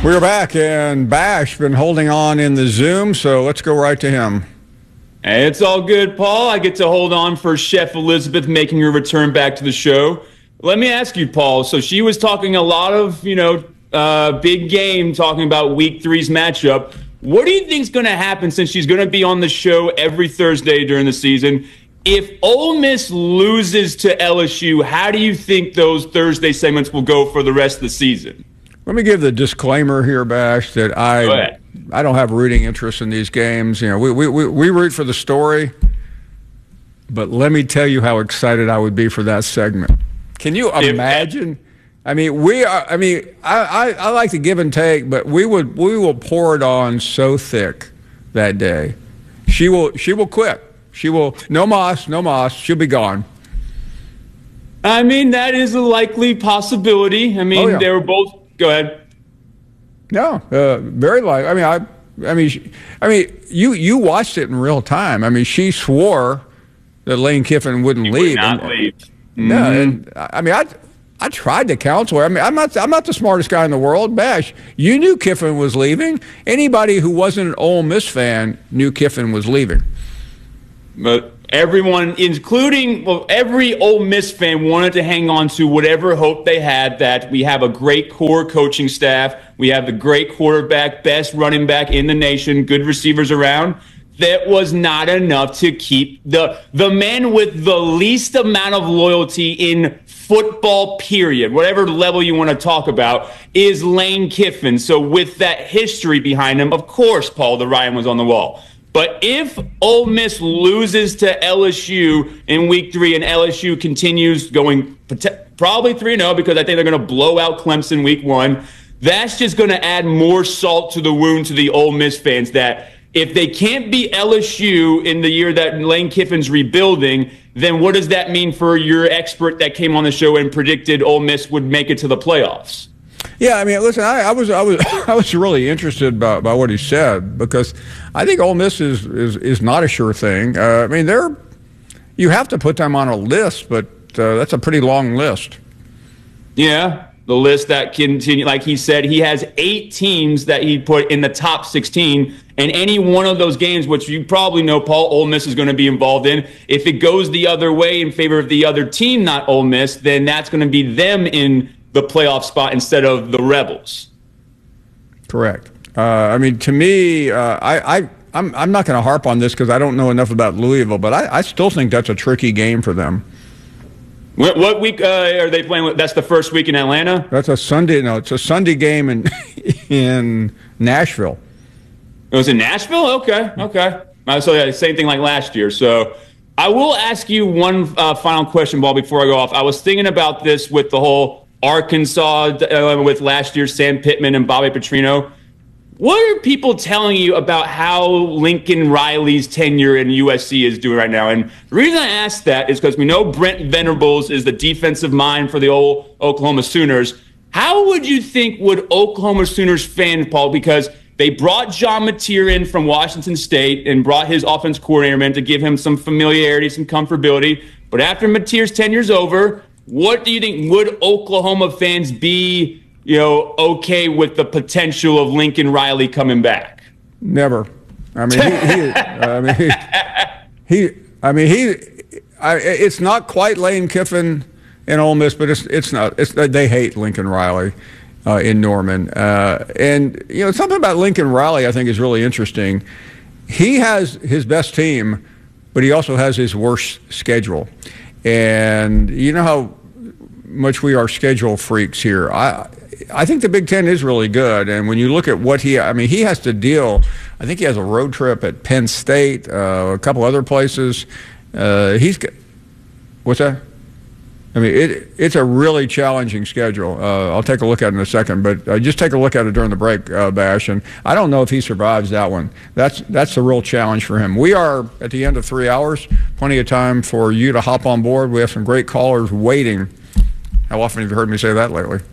We're back, and Bash been holding on in the Zoom, so let's go right to him. Hey, it's all good, Paul. I get to hold on for Chef Elizabeth making her return back to the show. Let me ask you, Paul. So she was talking a lot of, big game, talking about Week 3's matchup. What do you think is going to happen since she's going to be on the show every Thursday during the season? If Ole Miss loses to LSU, how do you think those Thursday segments will go for the rest of the season? Let me give the disclaimer here, Bash, that I don't have rooting interest in these games. We root for the story, but let me tell you how excited I would be for that segment. Can you imagine? I like the give and take, but we will pour it on so thick that day. She will quit. No Moss. She'll be gone. I mean, that is a likely possibility. I mean, They were both. Go ahead. No, very likely. You watched it in real time. I mean, she swore that Lane Kiffin wouldn't leave. Would not leave. No, and I tried to counsel her. I mean, I'm not the smartest guy in the world. Bash, you knew Kiffin was leaving. Anybody who wasn't an Ole Miss fan knew Kiffin was leaving. But everyone, including every Ole Miss fan, wanted to hang on to whatever hope they had that we have a great core coaching staff, we have the great quarterback, best running back in the nation, good receivers around. That was not enough to keep the man with the least amount of loyalty in football, period, whatever level you want to talk about, is Lane Kiffin. So with that history behind him, of course, Paul, the writing was on the wall. But if Ole Miss loses to LSU in Week 3 and LSU continues going probably 3-0 because I think they're going to blow out Clemson Week 1, that's just going to add more salt to the wound to the Ole Miss fans that if they can't beat LSU in the year that Lane Kiffin's rebuilding, then what does that mean for your expert that came on the show and predicted Ole Miss would make it to the playoffs? Yeah, I mean, listen, I was really interested by what he said because I think Ole Miss is not a sure thing. I mean, you have to put them on a list, but that's a pretty long list. Yeah, the list that continue, like he said, he has 8 teams that he put in the top 16, and any one of those games, which you probably know, Paul, Ole Miss is going to be involved in. If it goes the other way in favor of the other team, not Ole Miss, then that's going to be them in the playoff spot instead of the Rebels. Correct. I mean, to me, I'm not going to harp on this because I don't know enough about Louisville, but I still think that's a tricky game for them. What week are they playing? That's the first week in Atlanta? That's a Sunday. No, it's a Sunday game in Nashville. It was in Nashville? Okay. So yeah, same thing like last year. So I will ask you one final question, Paul, before I go off. I was thinking about this with the whole Arkansas with last year, Sam Pittman and Bobby Petrino. What are people telling you about how Lincoln Riley's tenure in USC is doing right now? And the reason I ask that is because we know Brent Venables is the defensive mind for the old Oklahoma Sooners. How would you think would Oklahoma Sooners fans, Paul, because they brought John Mateer in from Washington State and brought his offense coordinator in to give him some familiarity, some comfortability. But after Mateer's tenure's over, what do you think? Would Oklahoma fans be, okay with the potential of Lincoln Riley coming back? Never. I mean, it's not quite Lane Kiffin in Ole Miss, but it's not. They hate Lincoln Riley in Norman, and something about Lincoln Riley I think is really interesting. He has his best team, but he also has his worst schedule, and you know how much we are schedule freaks here. I think the Big Ten is really good, and when you look at what he has to deal. I think he has a road trip at Penn State, a couple other places. What's that? I mean, it's a really challenging schedule. I'll take a look at it in a second, but just take a look at it during the break, Bash, and I don't know if he survives that one. That's the real challenge for him. We are at the end of 3 hours, plenty of time for you to hop on board. We have some great callers waiting. How often have you heard me say that lately?